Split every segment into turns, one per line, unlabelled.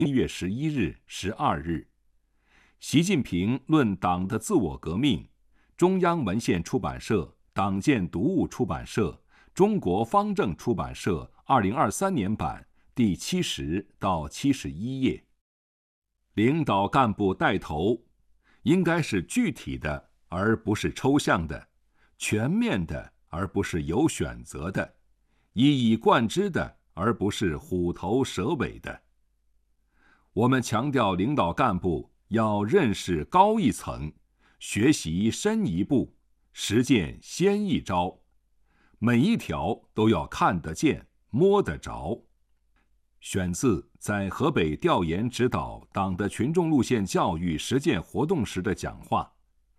1月11日、12日。习近平论党的自我革命，中央文献出版社、党建读物出版社、中国方正出版社2023年版第70到71页。领导干部带头，应该是具体的，而不是抽象的；全面的，而不是有选择的；一以贯之的，而不是虎头蛇尾的。我们强调领导干部要认识高一层，学习深一步，实践先一招，每一条都要看得见、摸得着。选自在河北调研指导党的群众路线教育实践活动时的讲话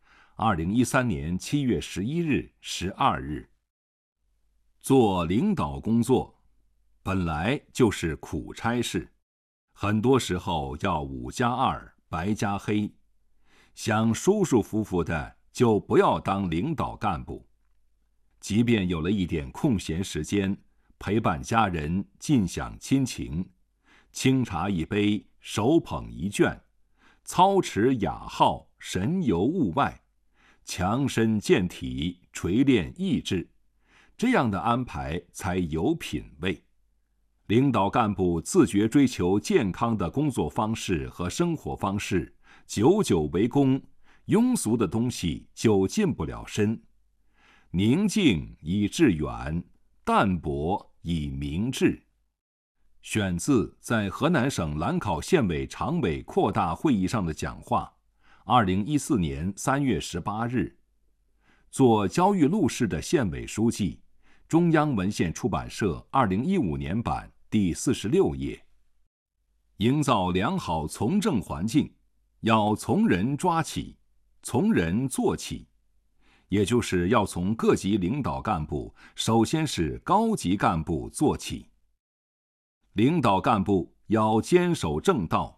，2013年7月11日、12日。做领导工作，本来就是苦差事，很多时候要5+2、白加黑。想舒舒服服的，就不要当领导干部。即便有了一点空闲时间，陪伴家人，尽享亲情，清茶一杯，手捧一卷，操持雅号，神游物外，强身健体，锤炼意志，这样的安排才有品位。领导干部自觉追求健康的工作方式和生活方式，久久为功，庸俗的东西就近不了身。宁静以致远，淡泊以明志。选自在河南省兰考县委常委扩大会议上的讲话，2014年3月18日。做焦裕禄市的县委书记，中央文献出版社2015年版第46页。营造良好从政环境，要从人抓起，从人做起，也就是要从各级领导干部，首先是高级干部做起。领导干部要坚守正道，